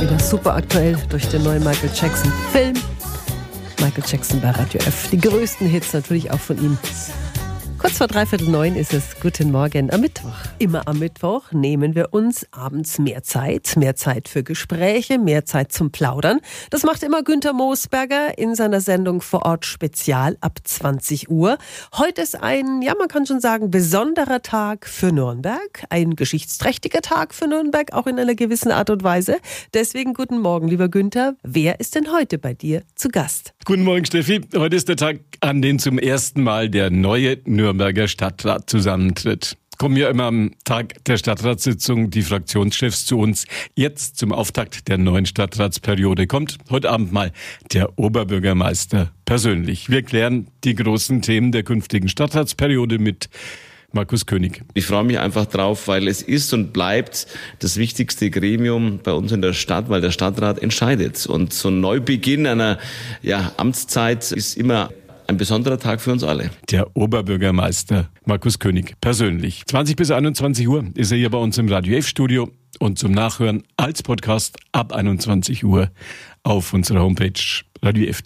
wieder super aktuell durch den neuen Michael Jackson-Film. Michael Jackson bei Radio F. Die größten Hits natürlich auch von ihm. Kurz vor 8:45 ist es. Guten Morgen am Mittwoch. Immer am Mittwoch nehmen wir uns abends mehr Zeit für Gespräche, mehr Zeit zum Plaudern. Das macht immer Günther Moosberger in seiner Sendung Vor Ort Spezial ab 20 Uhr. Heute ist ein, ja man kann schon sagen, besonderer Tag für Nürnberg. Ein geschichtsträchtiger Tag für Nürnberg, auch in einer gewissen Art und Weise. Deswegen guten Morgen, lieber Günther. Wer ist denn heute bei dir zu Gast? Guten Morgen, Steffi. Heute ist der Tag, an dem zum ersten Mal der neue Nürnberger Stadtrat zusammentritt. Kommen ja immer am Tag der Stadtratssitzung die Fraktionschefs zu uns. Jetzt zum Auftakt der neuen Stadtratsperiode kommt heute Abend mal der Oberbürgermeister persönlich. Wir klären die großen Themen der künftigen Stadtratsperiode mit Markus König. Ich freue mich einfach drauf, weil es ist und bleibt das wichtigste Gremium bei uns in der Stadt, weil der Stadtrat entscheidet. Und so ein Neubeginn einer Amtszeit ist immer ein besonderer Tag für uns alle. Der Oberbürgermeister Markus König persönlich. 20 bis 21 Uhr ist er hier bei uns im Radio F-Studio und zum Nachhören als Podcast ab 21 Uhr auf unserer Homepage radiof.de.